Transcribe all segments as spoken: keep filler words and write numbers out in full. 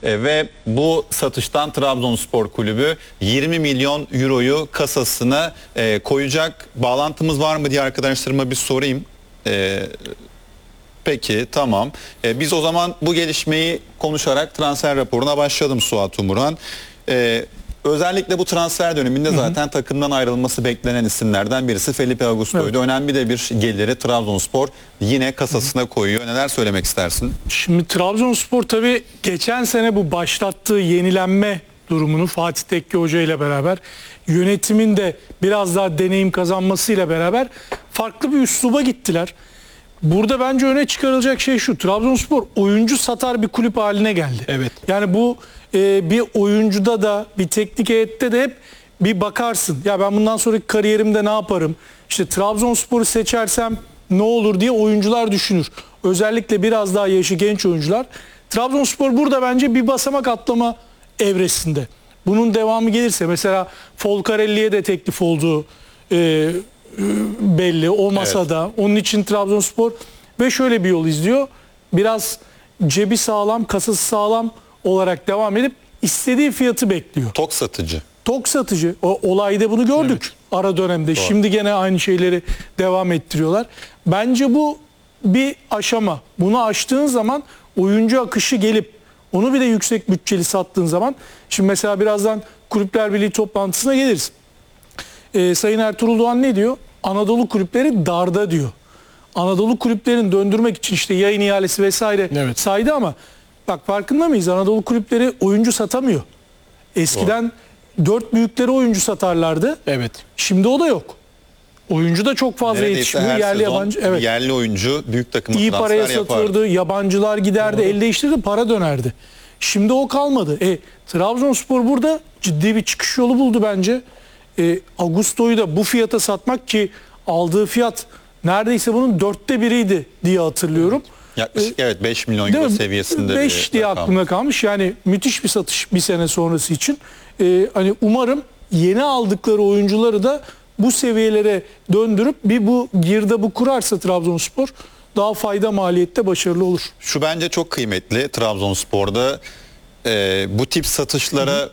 E, ve bu satıştan Trabzonspor Kulübü yirmi milyon euroyu kasasına e, koyacak. Bağlantımız var mı diye arkadaşlarıma bir sorayım. E, peki tamam. E, biz o zaman bu gelişmeyi konuşarak transfer raporuna başlayalım Suat Umurhan. E, Özellikle bu transfer döneminde zaten hı hı. takımdan ayrılması beklenen isimlerden birisi Felipe Augusto'ydu. Evet. Önemli de bir geliri Trabzonspor yine kasasına hı hı. koyuyor. Neler söylemek istersin? Şimdi Trabzonspor tabii geçen sene bu başlattığı yenilenme durumunu Fatih Tekke Hoca ile beraber, yönetimin de biraz daha deneyim kazanmasıyla beraber farklı bir üsluba gittiler. Burada bence öne çıkarılacak şey şu: Trabzonspor oyuncu satar bir kulüp haline geldi. Evet. Yani bu e, bir oyuncuda da bir teknik heyette de hep bir bakarsın. Ya ben bundan sonraki kariyerimde ne yaparım? İşte Trabzonspor'u seçersem ne olur diye oyuncular düşünür. Özellikle biraz daha yaşı genç oyuncular. Trabzonspor burada bence bir basamak atlama evresinde. Bunun devamı gelirse mesela Folcarelli'ye de teklif olduğu e, belli o masada. Evet. Onun için Trabzonspor ve şöyle bir yol izliyor: biraz cebi sağlam, kasası sağlam olarak devam edip istediği fiyatı bekliyor. Tok satıcı. Tok satıcı. O olayda bunu gördük. Evet. Ara dönemde. Doğru. Şimdi gene aynı şeyleri devam ettiriyorlar. Bence bu bir aşama. Bunu aştığın zaman oyuncu akışı gelip onu bir de yüksek bütçeli sattığın zaman, şimdi mesela birazdan Kulüpler Birliği toplantısına geliriz. Ee, Sayın Ertuğrul Doğan ne diyor? Anadolu kulüpleri darda diyor. Anadolu kulüplerini döndürmek için işte yayın ihalesi vesaire evet. saydı ama bak farkında mıyız? Anadolu kulüpleri oyuncu satamıyor. Eskiden Doğru. dört büyükleri oyuncu satarlardı. Evet. Şimdi o da yok. Oyuncu da çok fazla Neredeyse yetişmiyor. Yerli yabancı. Evet. Yerli oyuncu büyük takıma İyi transfer paraya satılırdı. yapardı. Yabancılar giderdi. Doğru. El değiştirdi, para dönerdi. Şimdi o kalmadı. E, Trabzonspor burada ciddi bir çıkış yolu buldu bence. E, Augusto'yu da bu fiyata satmak, ki aldığı fiyat neredeyse bunun dörtte biriydi diye hatırlıyorum. Yaklaşık e, evet beş milyon euro seviyesinde. beş diye aklımda kalmış. Yani müthiş bir satış bir sene sonrası için. E, hani umarım yeni aldıkları oyuncuları da bu seviyelere döndürüp bir bu girdabı kurarsa Trabzonspor daha fayda maliyette başarılı olur. Şu bence çok kıymetli Trabzonspor'da e, bu tip satışlara hı hı.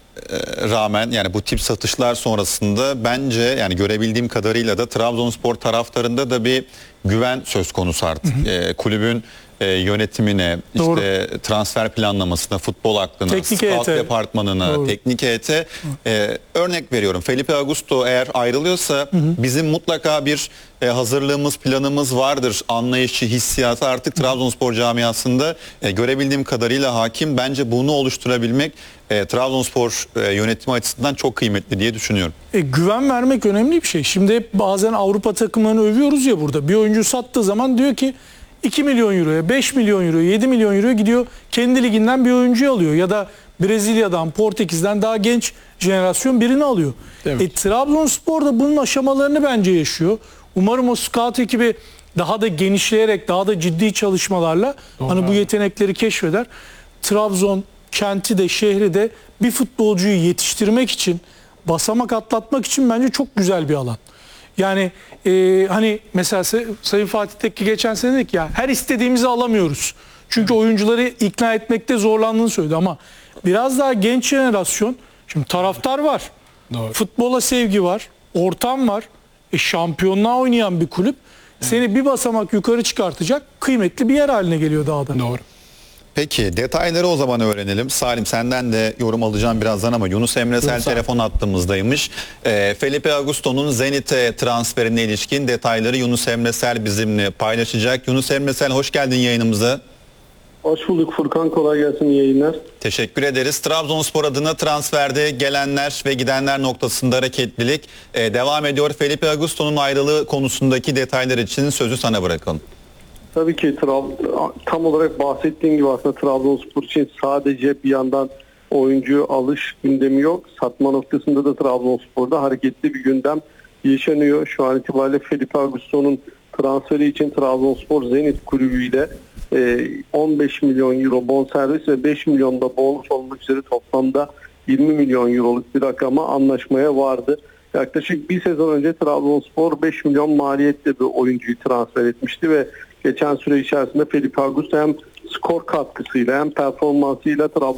rağmen, yani bu tip satışlar sonrasında bence, yani görebildiğim kadarıyla da Trabzonspor taraftarında da bir güven söz konusu artık. Hı hı. E, kulübün e, yönetimine, Doğru. işte transfer planlamasına, futbol aklına, teknik scout heyete. departmanına, Doğru. teknik heyete e, örnek veriyorum. Felipe Augusto eğer ayrılıyorsa hı hı. bizim mutlaka bir e, hazırlığımız, planımız vardır. Anlayışı, hissiyatı artık Trabzonspor camiasında e, görebildiğim kadarıyla hakim. Bence bunu oluşturabilmek e, Trabzonspor e, yönetimi açısından çok kıymetli diye düşünüyorum. E, güven vermek önemli bir şey. Şimdi hep bazen Avrupa takımlarını övüyoruz ya burada. Bir oyuncu sattığı zaman diyor ki iki milyon euroya, beş milyon euroya, yedi milyon euroya gidiyor. Kendi liginden bir oyuncuyu alıyor. Ya da Brezilya'dan, Portekiz'den daha genç jenerasyon birini alıyor. Evet. E, Trabzonspor da bunun aşamalarını bence yaşıyor. Umarım o scout ekibi daha da genişleyerek, daha da ciddi çalışmalarla Doğru. hani bu yetenekleri keşfeder. Trabzon kenti de şehri de bir futbolcuyu yetiştirmek için, basamak atlatmak için bence çok güzel bir alan. Yani e, hani mesela Sayın Fatih Tekke geçen sene dedik ya, her istediğimizi alamıyoruz. Çünkü oyuncuları ikna etmekte zorlandığını söyledi ama biraz daha genç jenerasyon, şimdi taraftar var, Doğru. futbola sevgi var, ortam var, e, şampiyonluğa oynayan bir kulüp evet. seni bir basamak yukarı çıkartacak kıymetli bir yer haline geliyor daha da. Doğru. Peki detayları o zaman öğrenelim. Salim, senden de yorum alacağım birazdan ama Yunus Emre Sel telefon hattımızdaymış. E, Felipe Augusto'nun Zenit'e transferine ilişkin detayları Yunus Emre Sel bizimle paylaşacak. Yunus Emre Sel, hoş geldin yayınımıza. Hoş bulduk Furkan, kolay gelsin, iyi yayınlar. Teşekkür ederiz. Trabzonspor adına transferde gelenler ve gidenler noktasında hareketlilik e, devam ediyor. Felipe Augusto'nun ayrılığı konusundaki detaylar için sözü sana bırakalım. Tabii ki tam olarak bahsettiğim gibi aslında Trabzonspor için sadece bir yandan oyuncu alış gündemi yok. Satma noktasında da Trabzonspor'da hareketli bir gündem yaşanıyor. Şu an itibariyle Felipe Augusto'nun transferi için Trabzonspor Zenit Kulübü ile on beş milyon euro bonservis ve beş milyon da bonus olmak üzere toplamda yirmi milyon euroluk bir rakama anlaşmaya vardı. Yaklaşık bir sezon önce Trabzonspor beş milyon maliyetle bir oyuncuyu transfer etmişti ve geçen süre içerisinde Felipe Augusto hem skor katkısıyla hem performansıyla Trabzonspor